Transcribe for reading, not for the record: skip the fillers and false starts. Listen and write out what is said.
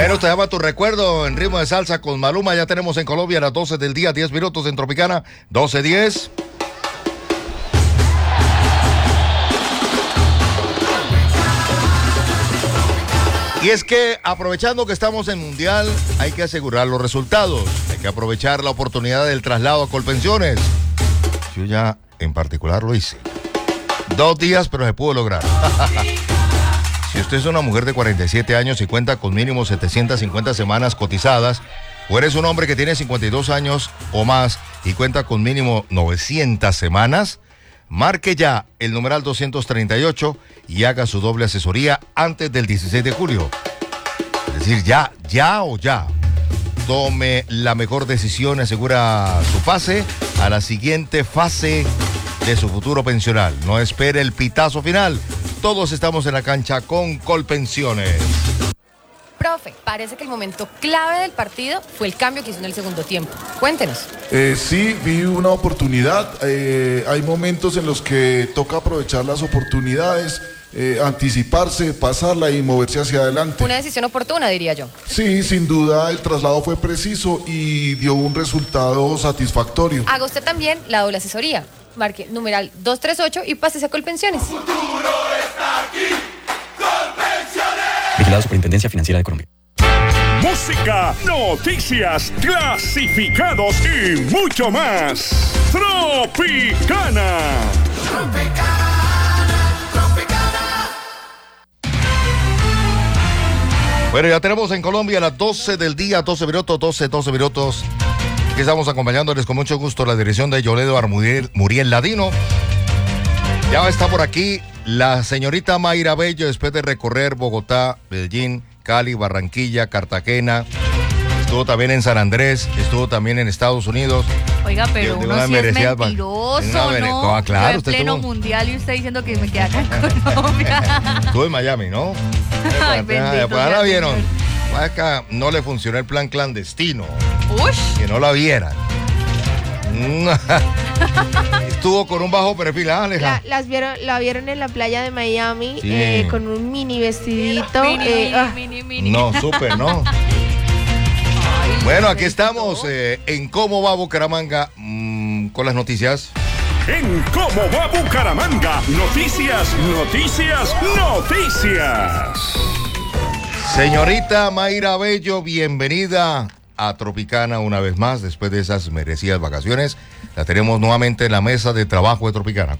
Bueno, te llama tu recuerdo en ritmo de salsa con Maluma. Ya tenemos en Colombia a las 12 del día, 10 minutos en Tropicana, 12:10. Y es que aprovechando que estamos en Mundial, hay que asegurar los resultados. Hay que aprovechar la oportunidad del traslado a Colpensiones. Yo ya en particular lo hice. 2 días, pero se pudo lograr. Si usted es una mujer de 47 años y cuenta con mínimo 750 semanas cotizadas, o eres un hombre que tiene 52 años o más y cuenta con mínimo 900 semanas, marque ya el numeral 238 y haga su doble asesoría antes del 16 de julio. Es decir, ya. Tome la mejor decisión y asegura su pase a la siguiente fase de su futuro pensional. No espere el pitazo final. Todos estamos en la cancha con Colpensiones. Profe, parece que el momento clave del partido fue el cambio que hizo en el segundo tiempo. Cuéntenos. Sí, vi una oportunidad. Hay momentos en los que toca aprovechar las oportunidades, anticiparse, pasarla y moverse hacia adelante. Una decisión oportuna, diría yo. Sí, sin duda el traslado fue preciso y dio un resultado satisfactorio. Haga usted también la doble asesoría. Marque numeral 238 y pásese a Colpensiones. El futuro está aquí. Colpensiones. Vigilado Superintendencia Financiera de Colombia. Música, noticias, clasificados y mucho más. Tropicana. Bueno, ya tenemos en Colombia a las 12 del día, 12 minutos. Aquí estamos acompañándoles con mucho gusto la dirección de Yoledo Muriel Ladino. Ya está por aquí la señorita Mayra Bello, después de recorrer Bogotá, Medellín, Cali, Barranquilla, Cartagena. Estuvo también en San Andrés, estuvo también en Estados Unidos. Oiga, pero uno sí es mentiroso, ¿no? Claro, yo en pleno mundial y usted diciendo que me queda acá en Colombia. Estuvo en Miami, ¿no? Ay, bendito. Pues ahora vieron. Acá no le funcionó el plan clandestino. Ush. Que no la vieran. Estuvo con un bajo perfil, Aleja. La vieron en la playa de Miami, sí. Con un mini vestidito. Mini. No, súper, ¿no? Ay, bueno, aquí estamos en Cómo va Bucaramanga con las noticias. En Cómo va Bucaramanga. Noticias. Señorita Mayra Bello, bienvenida a Tropicana una vez más, después de esas merecidas vacaciones. La tenemos nuevamente en la mesa de trabajo de Tropicana.